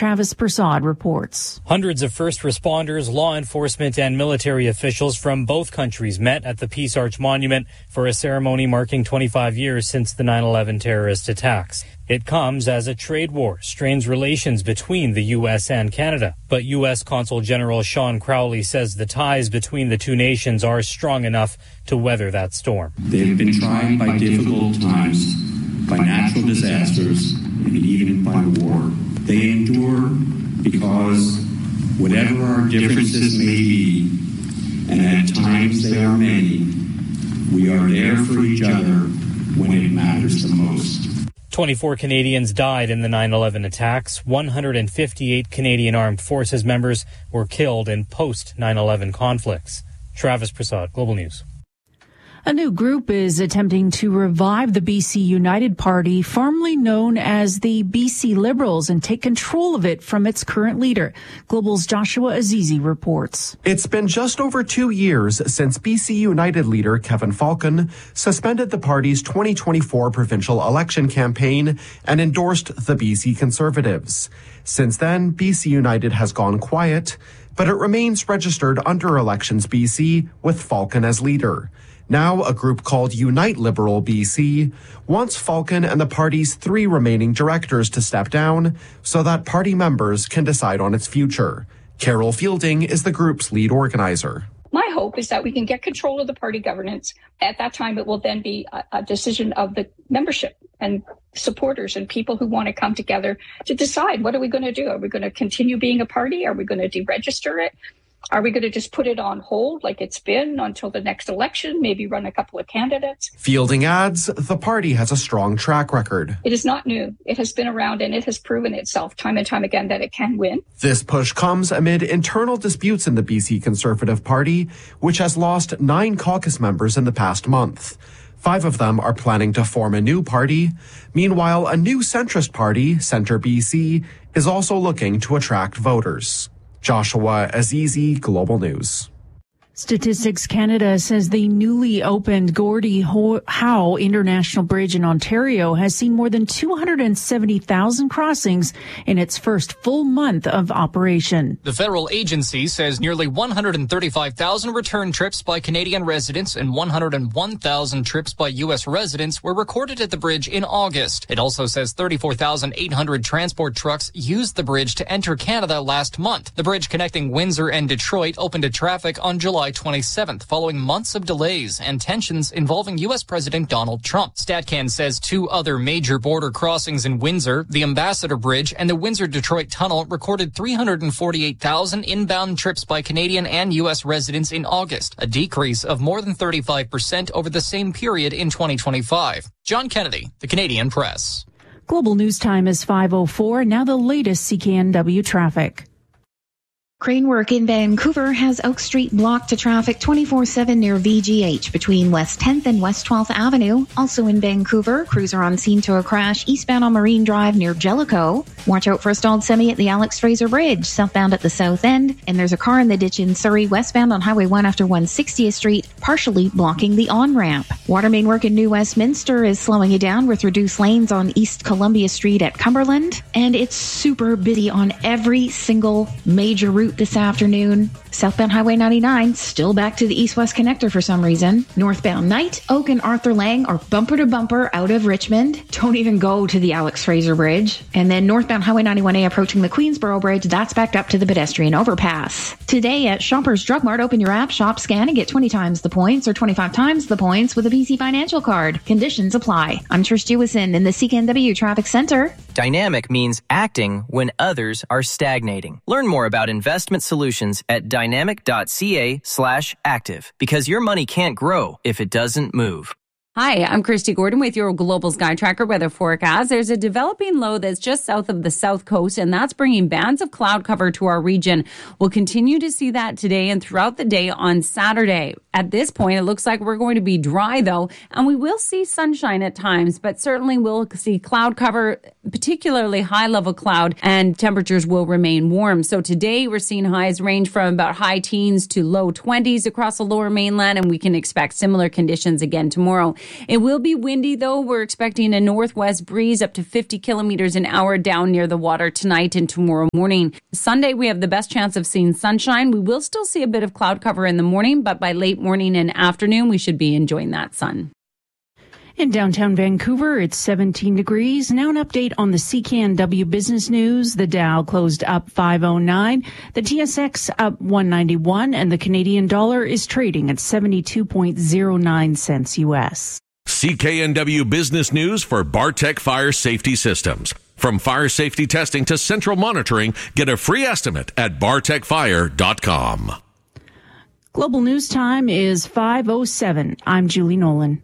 Travis Prasad reports. Hundreds of first responders, law enforcement, and military officials from both countries met at the Peace Arch Monument for a ceremony marking 25 years since the 9/11 terrorist attacks. It comes as a trade war strains relations between the U.S. and Canada. But U.S. Consul General Sean Crowley says the ties between the two nations are strong enough to weather that storm. They've been tried by difficult times, by natural disasters, and even by war. They endure because whatever our differences may be, and at times they are many, we are there for each other when it matters the most. 24 Canadians died in the 9/11 attacks. 158 Canadian Armed Forces members were killed in post-9/11 conflicts. Travis Prasad, Global News. A new group is attempting to revive the BC United Party, formerly known as the BC Liberals, and take control of it from its current leader. Global's Joshua Azizi reports. It's been just over 2 years since BC United leader Kevin Falcon suspended the party's 2024 provincial election campaign and endorsed the BC Conservatives. Since then, BC United has gone quiet, but it remains registered under Elections BC with Falcon as leader. Now, a group called Unite Liberal BC wants Falcon and the party's 3 remaining directors to step down so that party members can decide on its future. Carol Fielding is the group's lead organizer. My hope is that we can get control of the party governance. At that time, it will then be a decision of the membership and supporters and people who want to come together to decide, what are we going to do? Are we going to continue being a party? Are we going to deregister it? Are we going to just put it on hold like it's been until the next election, maybe run a couple of candidates? Fielding adds the party has a strong track record. It is not new. It has been around and it has proven itself time and time again that it can win. This push comes amid internal disputes in the BC Conservative Party, which has lost 9 caucus members in the past month. 5 of them are planning to form a new party. Meanwhile, a new centrist party, Centre BC, is also looking to attract voters. Joshua Azizi, Global News. Statistics Canada says the newly opened Gordie Howe International Bridge in Ontario has seen more than 270,000 crossings in its first full month of operation. The federal agency says nearly 135,000 return trips by Canadian residents and 101,000 trips by U.S. residents were recorded at the bridge in August. It also says 34,800 transport trucks used the bridge to enter Canada last month. The bridge connecting Windsor and Detroit opened to traffic on July 27th, following months of delays and tensions involving U.S. President Donald Trump. StatCan says 2 other major border crossings in Windsor, the Ambassador Bridge and the Windsor-Detroit Tunnel, recorded 348,000 inbound trips by Canadian and U.S. residents in August, a decrease of more than 35% over the same period in 2025. John Kennedy, The Canadian Press. Global News Time is 5:04. Now the latest CKNW traffic. Crane work in Vancouver has Oak Street blocked to traffic 24/7 near VGH between West 10th and West 12th Avenue. Also in Vancouver, crews are on scene to a crash eastbound on Marine Drive near Jellicoe. Watch out for a stalled semi at the Alex Fraser Bridge, southbound at the south end. And there's a car in the ditch in Surrey, westbound on Highway 1 after 160th Street, partially blocking the on-ramp. Water main work in New Westminster is slowing you down with reduced lanes on East Columbia Street at Cumberland. And it's super busy on every single major route this afternoon. Southbound Highway 99, still back to the east-west connector for some reason. Northbound Knight, Oak and Arthur Lang are bumper to bumper out of Richmond. Don't even go to the Alex Fraser Bridge. And then northbound Highway 91A approaching the Queensboro Bridge, that's backed up to the pedestrian overpass. Today at Shoppers Drug Mart, open your app, shop, scan, and get 20 times the points or 25 times the points with a BC Financial Card. Conditions apply. I'm Trish Jewison in the CKNW Traffic Center. Dynamic means acting when others are stagnating. Learn more about investment solutions at dynamic.ca/active, because your money can't grow if it doesn't move. Hi, I'm Christy Gordon with your Global Sky Tracker weather forecast. There's a developing low that's just south of the south coast, and that's bringing bands of cloud cover to our region. We'll continue to see that today and throughout the day on Saturday. At this point, it looks like we're going to be dry, though, and we will see sunshine at times, but certainly we'll see cloud cover particularly high-level cloud, and temperatures will remain warm. So today we're seeing highs range from about high teens to low 20s across the lower mainland, and we can expect similar conditions again tomorrow. It will be windy, though. We're expecting a northwest breeze up to 50 kilometers an hour down near the water tonight and tomorrow morning. Sunday, we have the best chance of seeing sunshine. We will still see a bit of cloud cover in the morning, but by late morning and afternoon, we should be enjoying that sun. In downtown Vancouver, it's 17 degrees. Now an update on the CKNW business news. The Dow closed up 509, the TSX up 191, and the Canadian dollar is trading at 72.09 cents U.S. CKNW business news for Bartec Fire Safety Systems. From fire safety testing to central monitoring, get a free estimate at bartecfire.com. Global News Time is 5:07. I'm Julie Nolan.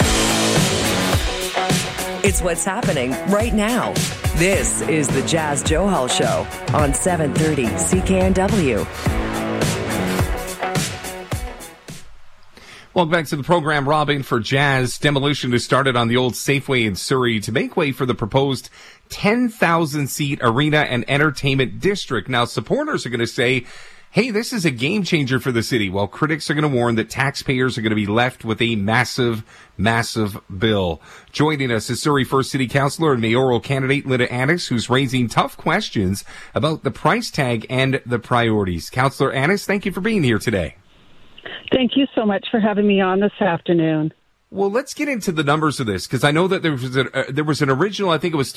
It's what's happening right now. This is the Jazz Johal Show on 730 CKNW. Welcome back to the program. Robin for Jazz. Demolition has started on the old Safeway in Surrey to make way for the proposed 10,000-seat arena and entertainment district. Now, supporters are going to say, hey, this is a game changer for the city, while critics are going to warn that taxpayers are going to be left with a massive, massive bill. Joining us is Surrey First City Councillor and mayoral candidate Linda Annis, who's raising tough questions about the price tag and the priorities. Councillor Annis, thank you for being here today. Thank you so much for having me on this afternoon. Well, let's get into the numbers of this, because I know that there was an original, I think it was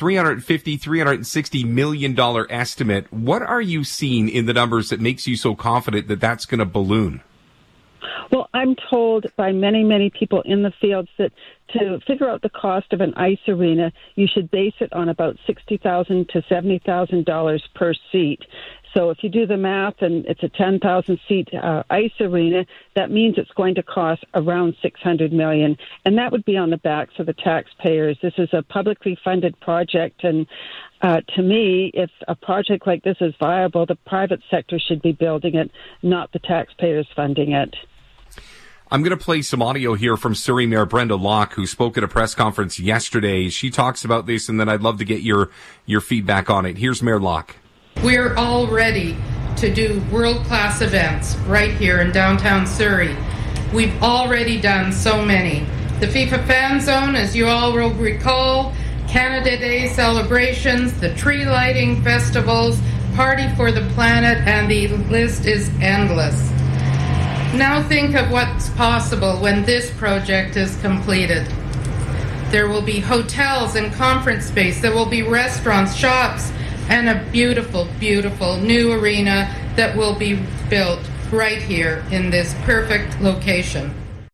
$360 million estimate. What are you seeing in the numbers that makes you so confident that that's going to balloon? Well, I'm told by many, many people in the fields that to figure out the cost of an ice arena, you should base it on about $60,000 to $70,000 per seat. So if you do the math and it's a 10,000-seat ice arena, that means it's going to cost around $600 million, and that would be on the backs of the taxpayers. This is a publicly funded project, and to me, if a project like this is viable, the private sector should be building it, not the taxpayers funding it. I'm going to play some audio here from Surrey Mayor Brenda Locke, who spoke at a press conference yesterday. She talks about this, and then I'd love to get your feedback on it. Here's Mayor Locke. We're all ready to do world-class events right here in downtown Surrey. We've already done so many. The FIFA Fan Zone, as you all will recall, Canada Day celebrations, the tree lighting festivals, Party for the Planet, and the list is endless. Now think of what's possible when this project is completed. There will be hotels and conference space. There will be restaurants, shops, and a beautiful, beautiful new arena that will be built right here in this perfect location.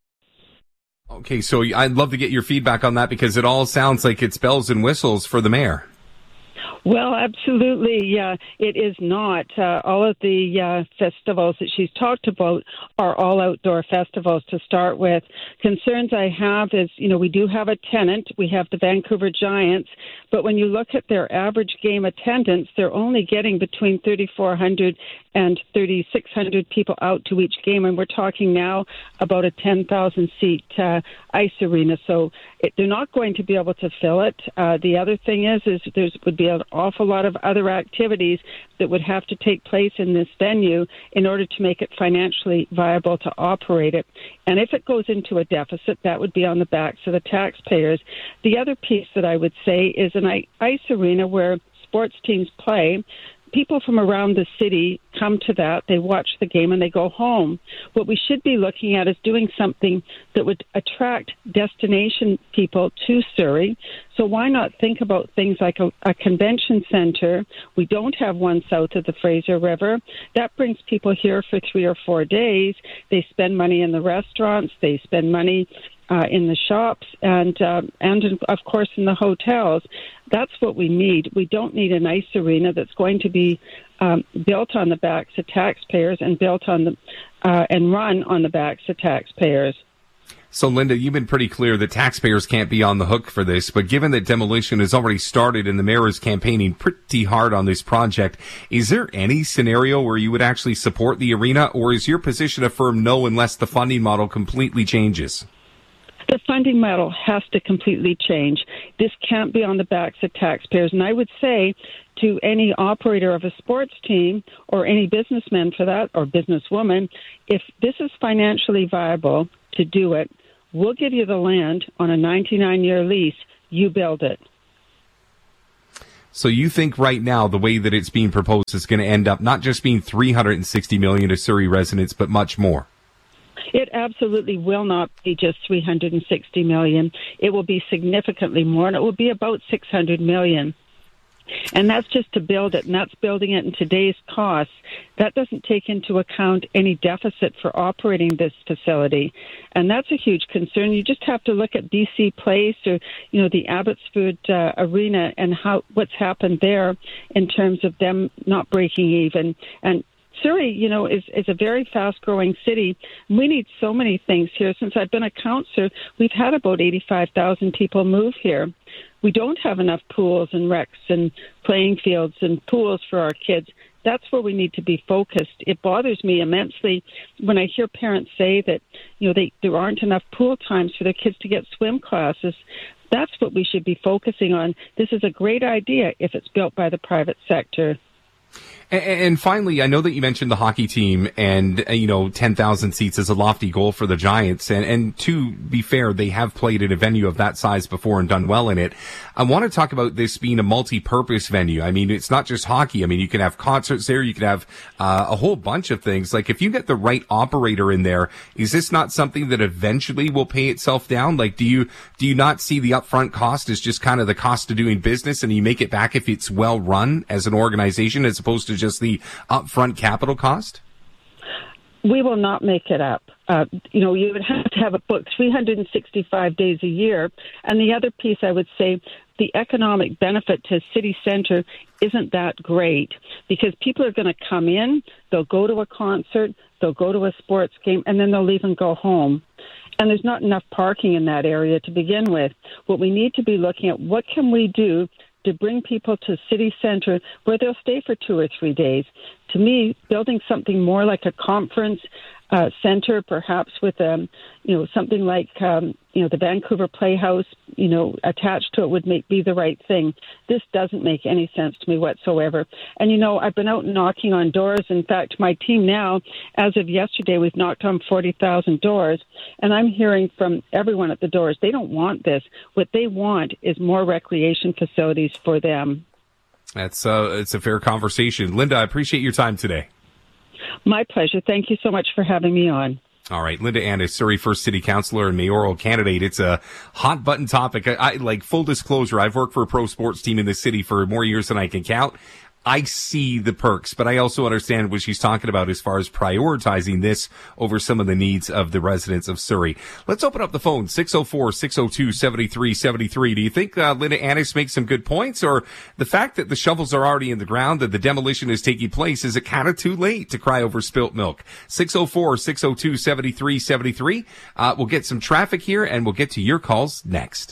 Okay, so I'd love to get your feedback on that, because it all sounds like it's bells and whistles for the mayor. Well, absolutely. It is not. All of the festivals that she's talked about are all outdoor festivals to start with. Concerns I have is, we do have a tenant. We have the Vancouver Giants. But when you look at their average game attendance, they're only getting between 3,400 and 3,600 people out to each game. And we're talking now about a 10,000-seat ice arena. So they're not going to be able to fill it. The other thing is there would be an awful lot of other activities that would have to take place in this venue in order to make it financially viable to operate it. And if it goes into a deficit, that would be on the backs of the taxpayers. The other piece that I would say is an ice arena where sports teams play. People from around the city come to that, they watch the game, and they go home. What we should be looking at is doing something that would attract destination people to Surrey. So why not think about things like a convention center? We don't have one south of the Fraser River. That brings people here for 3 or 4 days. They spend money in the restaurants. They spend money in the shops and of course in the hotels. That's what we need. We don't need an ice arena that's going to be built on the backs of taxpayers and built on the and run on the backs of taxpayers. So, Linda, you've been pretty clear that taxpayers can't be on the hook for this, but given that demolition has already started and the mayor is campaigning pretty hard on this project, is there any scenario where you would actually support the arena, or is your position a firm no unless the funding model completely changes? The funding model has to completely change. This can't be on the backs of taxpayers. And I would say to any operator of a sports team or any businessman for that or businesswoman, if this is financially viable to do it, we'll give you the land on a 99-year lease. You build it. So you think right now the way that it's being proposed is going to end up not just being $360 million to Surrey residents, but much more? It absolutely will not be just $360 million. It will be significantly more, and it will be about $600 million. And that's just to build it, and that's building it in today's costs. That doesn't take into account any deficit for operating this facility, and that's a huge concern. You just have to look at BC Place or, the Abbotsford Arena and what's happened there in terms of them not breaking even. And Surrey, is a very fast-growing city. We need so many things here. Since I've been a councillor, we've had about 85,000 people move here. We don't have enough pools and recs and playing fields and pools for our kids. That's where we need to be focused. It bothers me immensely when I hear parents say that, there aren't enough pool times for their kids to get swim classes. That's what we should be focusing on. This is a great idea if it's built by the private sector. And finally, I know that you mentioned the hockey team and, 10,000 seats is a lofty goal for the Giants. And to be fair, they have played in a venue of that size before and done well in it. I want to talk about this being a multi-purpose venue. I mean, it's not just hockey. I mean, you can have concerts there. You can have a whole bunch of things. Like, if you get the right operator in there, is this not something that eventually will pay itself down? Like, do you not see the upfront cost as just kind of the cost of doing business, and you make it back if it's well run as an organization as opposed to just the upfront capital cost? We will not make it up. You would have to have it booked 365 days a year. And the other piece, I would say, the economic benefit to city centre isn't that great because people are going to come in, they'll go to a concert, they'll go to a sports game, and then they'll leave and go home. And there's not enough parking in that area to begin with. What we need to be looking at, what can we do to bring people to city centre where they'll stay for 2 or 3 days? To me, building something more like a conference centre, perhaps with something like the Vancouver Playhouse, attached to it would be the right thing. This doesn't make any sense to me whatsoever. And I've been out knocking on doors. In fact, my team now, as of yesterday, we've knocked on 40,000 doors, and I'm hearing from everyone at the doors they don't want this. What they want is more recreation facilities for them. It's a fair conversation. Linda, I appreciate your time today. My pleasure. Thank you so much for having me on. All right. Linda Annis, Surrey First City Councillor and mayoral candidate. It's a hot button topic. I like, full disclosure, I've worked for a pro sports team in this city for more years than I can count. I see the perks, but I also understand what she's talking about as far as prioritizing this over some of the needs of the residents of Surrey. Let's open up the phone, 604-602-7373. Do you think Linda Annis makes some good points, or the fact that the shovels are already in the ground, that the demolition is taking place, is it kind of too late to cry over spilt milk? 604-602-7373. We'll get some traffic here, and we'll get to your calls next.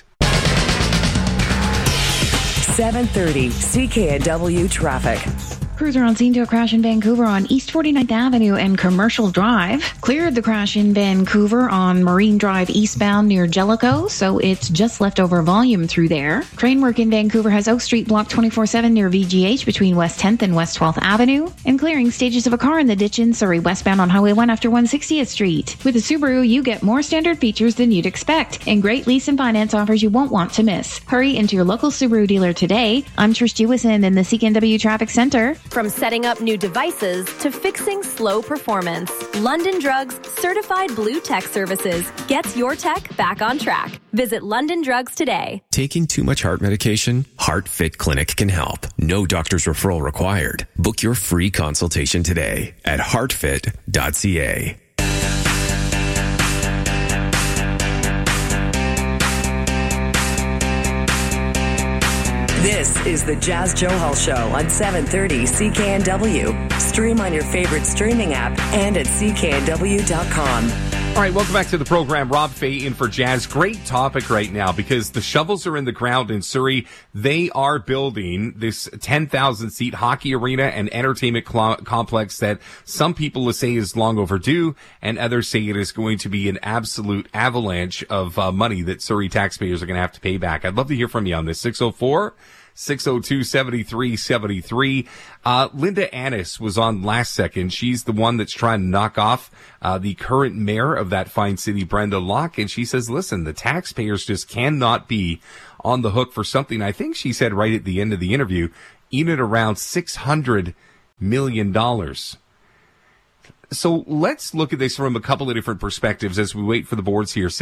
7:30 CKNW traffic. Crews are on scene to a crash in Vancouver on East 49th Avenue and Commercial Drive. Cleared the crash in Vancouver on Marine Drive eastbound near Jellicoe, so it's just leftover volume through there. Train work in Vancouver has Oak Street blocked 24/7 near VGH between West 10th and West 12th Avenue. And clearing stages of a car in the ditch in Surrey westbound on Highway 1 after 160th Street. With a Subaru, you get more standard features than you'd expect and great lease and finance offers you won't want to miss. Hurry into your local Subaru dealer today. I'm Trish Jewison in the CKNW Traffic Center. From setting up new devices to fixing slow performance, London Drugs Certified Blue Tech Services gets your tech back on track. Visit London Drugs today. Taking too much heart medication? HeartFit Clinic can help. No doctor's referral required. Book your free consultation today at heartfit.ca. This is the Jazz Johal Show on 730 CKNW. Stream on your favorite streaming app and at cknw.com. All right, welcome back to the program. Rob Fay in for Jazz. Great topic right now because the shovels are in the ground in Surrey. They are building this 10,000-seat hockey arena and entertainment complex that some people will say is long overdue, and others say it is going to be an absolute avalanche of money that Surrey taxpayers are going to have to pay back. I'd love to hear from you on this. 602-7373. Linda Annis was on last second. She's the one that's trying to knock off the current mayor of that fine city, Brenda Locke. And she says, listen, the taxpayers just cannot be on the hook for something. I think she said right at the end of the interview, even around $600 million. So let's look at this from a couple of different perspectives as we wait for the boards here.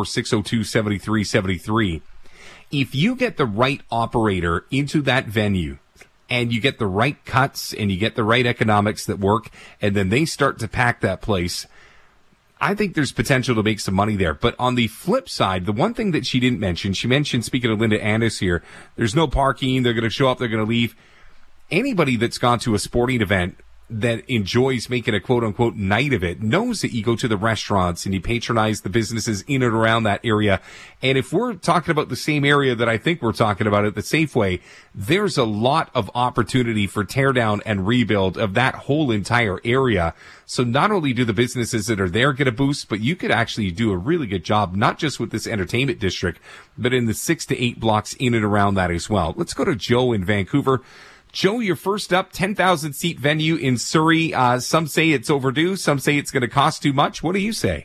604-602-7373. If you get the right operator into that venue and you get the right cuts and you get the right economics that work, and then they start to pack that place, I think there's potential to make some money there. But on the flip side, the one thing that she didn't mention, she mentioned, speaking of Linda Annis here, there's no parking, they're going to show up, they're going to leave. Anybody that's gone to a sporting event that enjoys making a quote-unquote night of it knows that you go to the restaurants and you patronize the businesses in and around that area. And if we're talking about the same area that I think we're talking about at the Safeway, there's a lot of opportunity for tear down and rebuild of that whole entire area. So not only do the businesses that are there get a boost, but you could actually do a really good job, not just with this entertainment district, but in the 6 to 8 blocks in and around that as well. Let's go to Joe in Vancouver. Joe, you're first up, 10,000-seat venue in Surrey. Some say it's overdue. Some say it's going to cost too much. What do you say?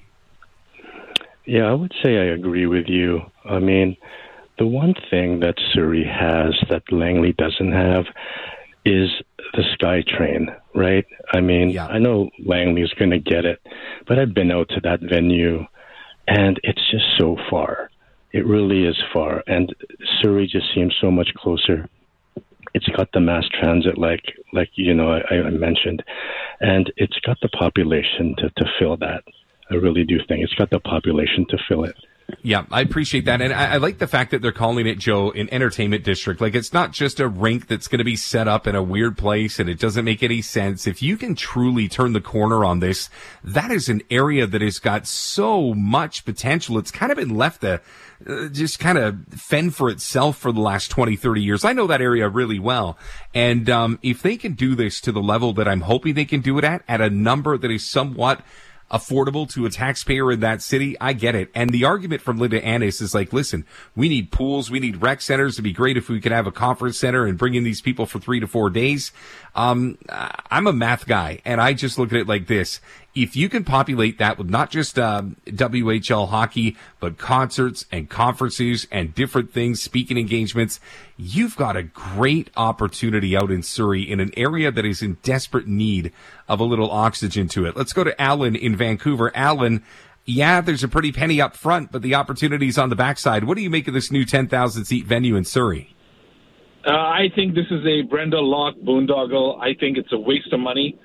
Yeah, I would say I agree with you. I mean, the one thing that Surrey has that Langley doesn't have is the SkyTrain, right? I mean, yeah. I know Langley's going to get it, but I've been out to that venue, and it's just so far. It really is far, and Surrey just seems so much closer. It's got the mass transit, like you know, I mentioned, and it's got the population to fill that. I really do think it's got the population to fill it. Yeah, I appreciate that. And I like the fact that they're calling it, Joe, an entertainment district. Like, it's not just a rink that's going to be set up in a weird place and it doesn't make any sense. If you can truly turn the corner on this, that is an area that has got so much potential. It's kind of been left to just kind of fend for itself for the last 20, 30 years. I know that area really well. And if they can do this to the level that I'm hoping they can do it at a number that is somewhat affordable to a taxpayer in that city, I get it. And the argument from Linda Annis is like, listen, we need pools, we need rec centers. It'd be great if we could have a conference center and bring in these people for 3 to 4 days. I'm a math guy, and I just look at it like this. If you can populate that with not just WHL hockey, but concerts and conferences and different things, speaking engagements, you've got a great opportunity out in Surrey in an area that is in desperate need of a little oxygen to it. Let's go to Alan in Vancouver. Alan, yeah, there's a pretty penny up front, but the opportunity's on the backside. What do you make of this new 10,000-seat venue in Surrey? I think this is a Brenda Locke boondoggle. I think it's a waste of money.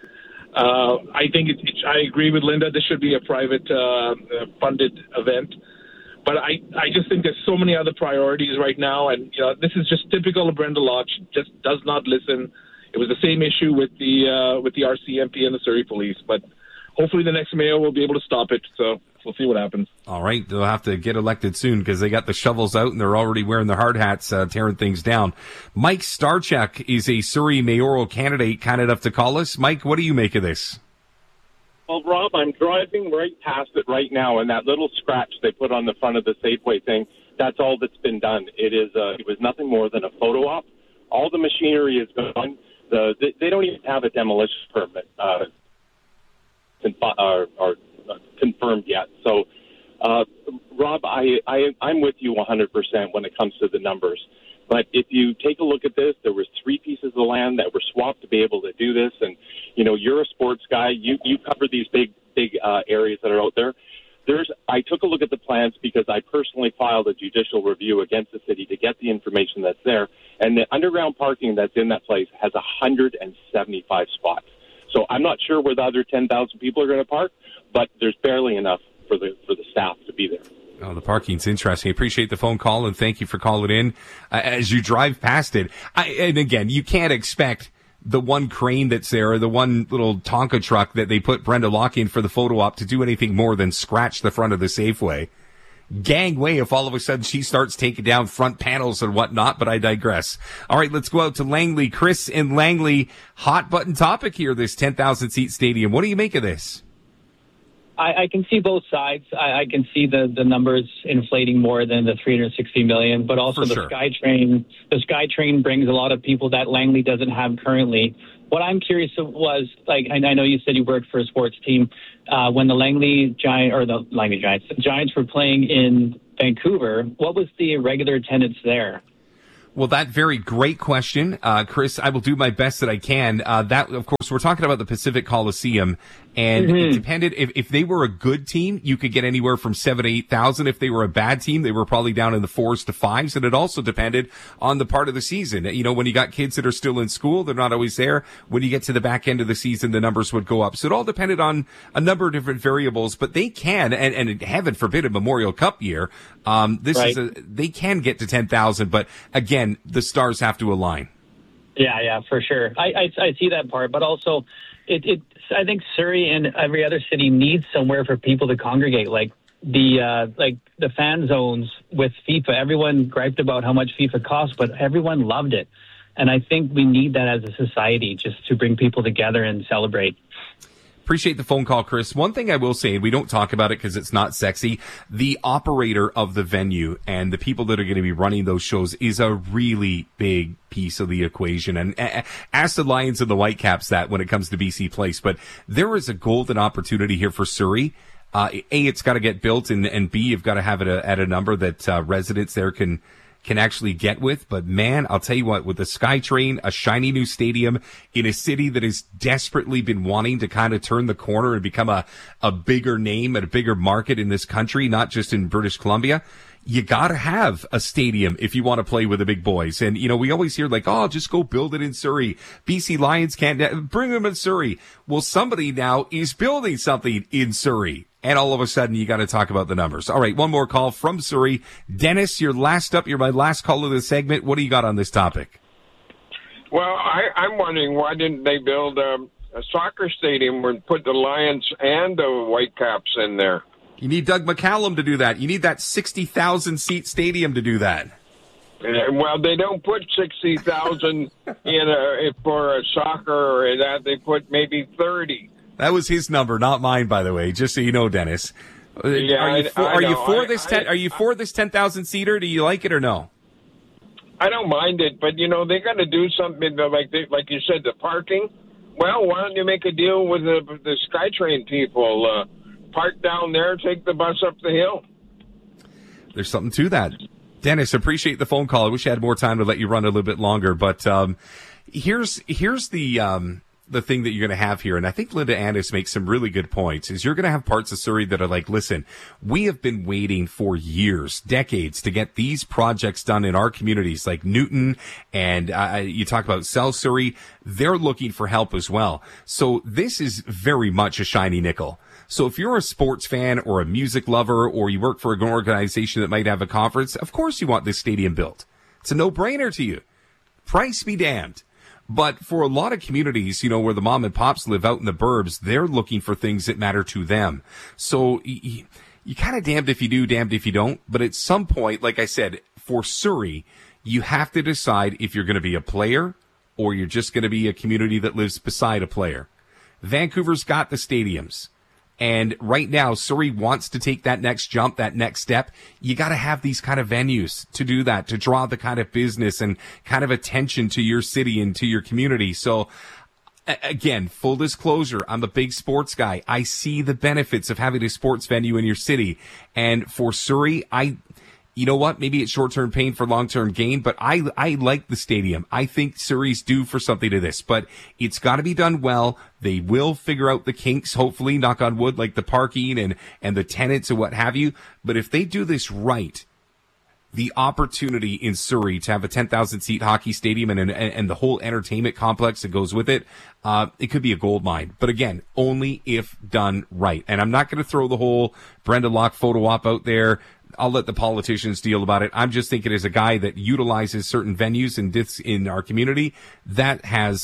I think I agree with Linda. This should be a private funded event. But I just think there's so many other priorities right now. And, you know, this is just typical of Brenda Locke. She just does not listen. It was the same issue with the RCMP and the Surrey Police. But hopefully the next mayor will be able to stop it. So we'll see what happens. All right. They'll have to get elected soon because they got the shovels out and they're already wearing their hard hats, tearing things down. Mike Starchuk is a Surrey mayoral candidate, kind enough to call us. Mike, what do you make of this? Well, Rob, I'm driving right past it right now, and that little scratch they put on the front of the Safeway thing, that's all that's been done. It was nothing more than a photo op. All the machinery is gone. They don't even have a demolition permit confirmed yet. So, Rob, I'm with you 100% when it comes to the numbers. But if you take a look at this, there was 3 pieces of land that were swapped to be able to do this. And, you know, you're a sports guy. You cover these big areas that are out there. I took a look at the plans because I personally filed a judicial review against the city to get the information that's there. And the underground parking that's in that place has 175 spots. So I'm not sure where the other 10,000 people are going to park, but there's barely enough for the staff to be there. Oh, the parking's interesting. Appreciate the phone call, and thank you for calling in. As you drive past it, and again, you can't expect the one crane that's there, the one little Tonka truck that they put Brenda Locke in for the photo op to do anything more than scratch the front of the Safeway. Gangway if all of a sudden she starts taking down front panels and whatnot, but I digress. All right, let's go out to Langley. Chris in Langley, hot button topic here, this 10,000 seat stadium. What do you make of this? I can see both sides. I can see the numbers inflating more than the $360 million, but also the SkyTrain. The SkyTrain brings a lot of people that Langley doesn't have currently. What I'm curious of was, like, I know you said you worked for a sports team. When the Giants were playing in Vancouver, what was the regular attendance there? Well, that very great question, Chris. I will do my best that I can. That, of course, we're talking about the Pacific Coliseum, and it depended. If they were a good team, you could get anywhere from 7,000 to 8,000. If they were a bad team, they were probably down in the 4s to 5s. And it also depended on the part of the season. You know, when you got kids that are still in school, they're not always there. When you get to the back end of the season, the numbers would go up. So it all depended on a number of different variables. But they can, and heaven forbid a Memorial Cup year, they can get to 10,000. But again, the stars have to align. Yeah, for sure. I see that part, but also I think Surrey and every other city needs somewhere for people to congregate. Like the fan zones with FIFA, everyone griped about how much FIFA costs, but everyone loved it. And I think we need that as a society, just to bring people together and celebrate. Appreciate the phone call, Chris. One thing I will say, we don't talk about it because it's not sexy. The operator of the venue and the people that are going to be running those shows is a really big piece of the equation. And ask the Lions and the Whitecaps that when it comes to BC Place. But there is a golden opportunity here for Surrey. A, it's got to get built, and B, you've got to have it at a number that residents there can actually get with. But man, I'll tell you what, with the SkyTrain, a shiny new stadium in a city that has desperately been wanting to kind of turn the corner and become a bigger name and a bigger market in this country, not just in British Columbia, you got to have a stadium if you want to play with the big boys. And, you know, we always hear like, oh, just go build it in Surrey. BC Lions can't bring them in Surrey. Well, somebody now is building something in Surrey. And all of a sudden, you got to talk about the numbers. All right, one more call from Surrey. Dennis, you're last up. You're my last call of the segment. What do you got on this topic? Well, I'm wondering why didn't they build a soccer stadium and put the Lions and the Whitecaps in there? You need Doug McCallum to do that. You need that 60,000-seat stadium to do that. Well, they don't put 60,000 in for a soccer or that. They put maybe 30. That was his number, not mine, by the way, just so you know, Dennis. Yeah, are you for this 10,000 seater? Do you like it or no? I don't mind it, but you know they got to do something like you said, the parking. Well, why don't you make a deal with the SkyTrain people? Park down there, take the bus up the hill. There's something to that. Dennis, appreciate the phone call. I wish I had more time to let you run a little bit longer, but here's the thing that you're going to have here, and I think Linda Annis makes some really good points, is you're going to have parts of Surrey that are like, listen, we have been waiting for years, decades, to get these projects done in our communities, like Newton, and you talk about South Surrey. They're looking for help as well. So this is very much a shiny nickel. So if you're a sports fan or a music lover, or you work for an organization that might have a conference, of course you want this stadium built. It's a no-brainer to you. Price be damned. But for a lot of communities, you know, where the mom and pops live out in the burbs, they're looking for things that matter to them. So you kind of damned if you do, damned if you don't. But at some point, like I said, for Surrey, you have to decide if you're going to be a player or you're just going to be a community that lives beside a player. Vancouver's got the stadiums. And right now, Surrey wants to take that next jump, that next step. You got to have these kind of venues to do that, to draw the kind of business and kind of attention to your city and to your community. So again, full disclosure, I'm a big sports guy. I see the benefits of having a sports venue in your city. And for Surrey, you know what? Maybe it's short-term pain for long-term gain, but I like the stadium. I think Surrey's due for something to this, but it's got to be done well. They will figure out the kinks, hopefully, knock on wood, like the parking and the tenants and what have you. But if they do this right, the opportunity in Surrey to have a 10,000-seat hockey stadium and the whole entertainment complex that goes with it, it could be a gold mine. But again, only if done right. And I'm not going to throw the whole Brenda Locke photo op out there. I'll let the politicians deal about it. I'm just thinking as a guy that utilizes certain venues in our community, that has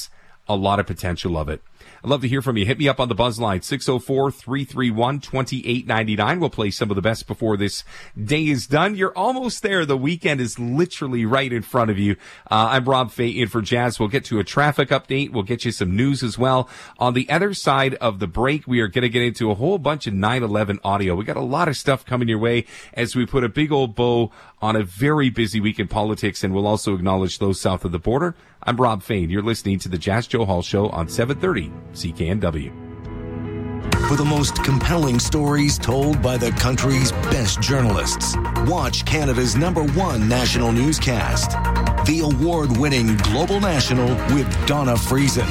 a lot of potential of it. I'd love to hear from you. Hit me up on the buzz line, 604-331-2899. We'll play some of the best before this day is done. You're almost there. The weekend is literally right in front of you. I'm Rob Fay in for Jazz. We'll get to a traffic update. We'll get you some news as well. On the other side of the break, we are going to get into a whole bunch of 9/11 audio. We got a lot of stuff coming your way as we put a big old bow on a very busy week in politics, and we'll also acknowledge those south of the border. I'm Rob Fane. You're listening to the Jazz Joe Hall Show on 730 CKNW. For the most compelling stories told by the country's best journalists, watch Canada's #1 national newscast, the award-winning Global National with Donna Friesen.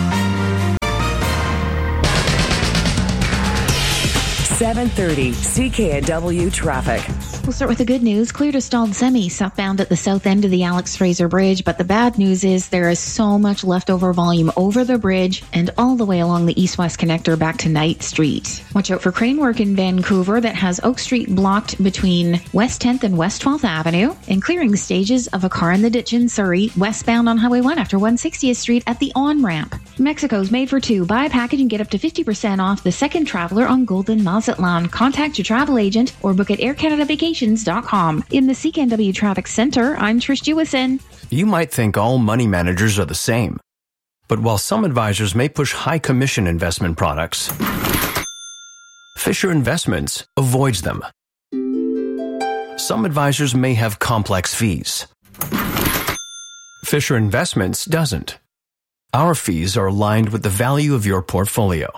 730 CKNW traffic. We'll start with the good news. Clear to stalled semi southbound at the south end of the Alex Fraser Bridge, but the bad news is there is so much leftover volume over the bridge and all the way along the east-west connector back to Knight Street. Watch out for crane work in Vancouver that has Oak Street blocked between West 10th and West 12th Avenue, and clearing stages of a car in the ditch in Surrey, westbound on Highway 1 after 160th Street at the on-ramp. Mexico's made for two. Buy a package and get up to 50% off the second traveler on Golden Mazatlan. Contact your travel agent or book at aircanadavacations.com. In the CKNW Traffic Center, I'm Trish Jewison. You might think all money managers are the same. But while some advisors may push high commission investment products, Fisher Investments avoids them. Some advisors may have complex fees. Fisher Investments doesn't. Our fees are aligned with the value of your portfolio.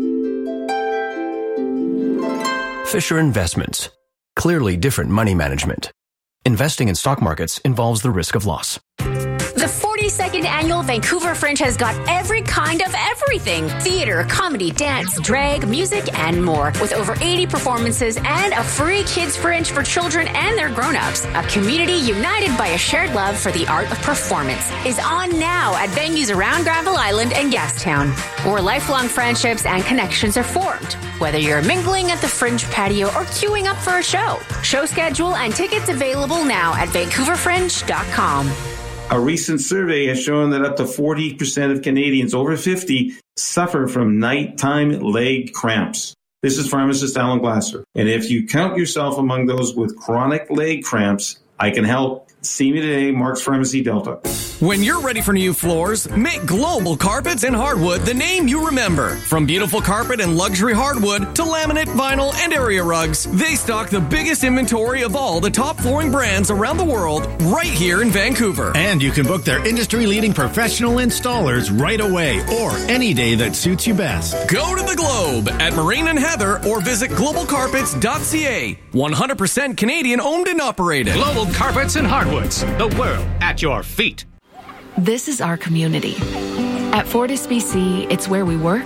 Fisher Investments. Clearly different money management. Investing in stock markets involves the risk of loss. The 42nd Annual Vancouver Fringe has got every kind of everything. Theater, comedy, dance, drag, music, and more. With over 80 performances and a free kids fringe for children and their grown-ups. A community united by a shared love for the art of performance is on now at venues around Granville Island and Gastown, where lifelong friendships and connections are formed. Whether you're mingling at the Fringe patio or queuing up for a show. Show schedule and tickets available now at vancouverfringe.com. A recent survey has shown that up to 40% of Canadians over 50 suffer from nighttime leg cramps. This is pharmacist Alan Glasser. And if you count yourself among those with chronic leg cramps, I can help. See me today, Mark's Pharmacy Delta. When you're ready for new floors, make Global Carpets and Hardwood the name you remember. From beautiful carpet and luxury hardwood to laminate, vinyl, and area rugs, they stock the biggest inventory of all the top flooring brands around the world right here in Vancouver. And you can book their industry-leading professional installers right away or any day that suits you best. Go to the Globe at Marine and Heather or visit globalcarpets.ca. 100% Canadian owned and operated. Global Carpets and Hardwoods. The world at your feet. This is our community. At Fortis BC, it's where we work,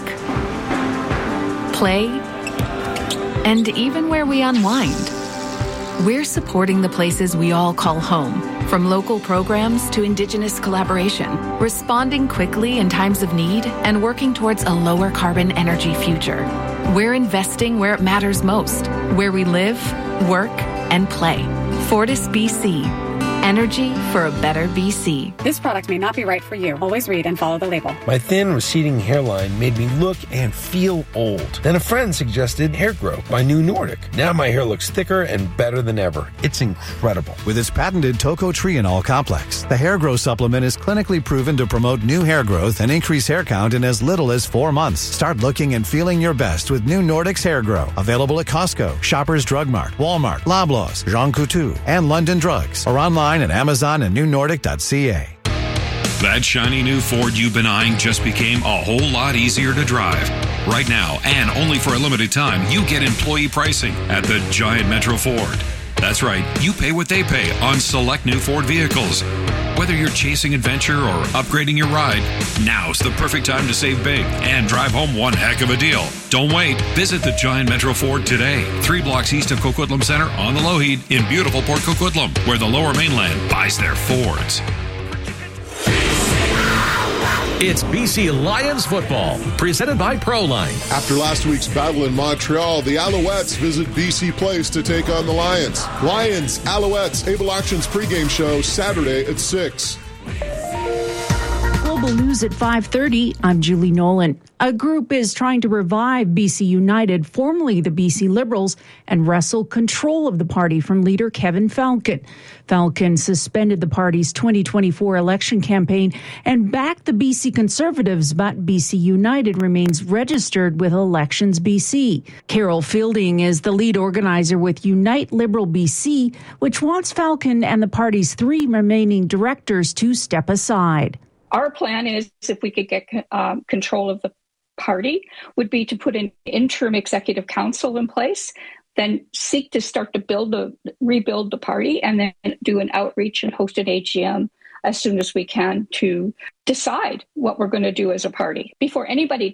play, and even where we unwind. We're supporting the places we all call home, from local programs to Indigenous collaboration, responding quickly in times of need and working towards a lower carbon energy future. We're investing where it matters most, where we live, work, and play. Fortis BC. Energy for a better BC. This product may not be right for you. Always read and follow the label. My thin, receding hairline made me look and feel old. Then a friend suggested Hair Grow by New Nordic. Now my hair looks thicker and better than ever. It's incredible. With its patented tocotrienol complex, the Hair Grow supplement is clinically proven to promote new hair growth and increase hair count in as little as 4 months. Start looking and feeling your best with New Nordic's Hair Grow. Available at Costco, Shoppers Drug Mart, Walmart, Loblaws, Jean Coutu, and London Drugs. Or online at Amazon and newnordic.ca. That shiny new Ford you've been eyeing just became a whole lot easier to drive. Right now, and only for a limited time, you get employee pricing at the Giant Metro Ford. That's right, you pay what they pay on select new Ford vehicles. Whether you're chasing adventure or upgrading your ride, now's the perfect time to save big and drive home one heck of a deal. Don't wait. Visit the Giant Metro Ford today. 3 blocks east of Coquitlam Center on the Lougheed in beautiful Port Coquitlam, where the Lower Mainland buys their Fords. It's BC Lions football, presented by Proline. After last week's battle in Montreal, the Alouettes visit BC Place to take on the Lions. Lions, Alouettes, Able Actions pregame show Saturday at 6. Global Global News at 5:30. I'm Julie Nolan. A group is trying to revive BC United, formerly the BC Liberals, and wrestle control of the party from leader Kevin Falcon. Falcon suspended the party's 2024 election campaign and backed the BC Conservatives, but BC United remains registered with Elections BC. Carol Fielding is the lead organizer with Unite Liberal BC, which wants Falcon and the party's 3 remaining directors to step aside. Our plan is, if we could get control of the party, would be to put an interim executive council in place, then seek to start to rebuild the party, and then do an outreach and host an AGM as soon as we can to decide what we're going to do as a party. Before anybody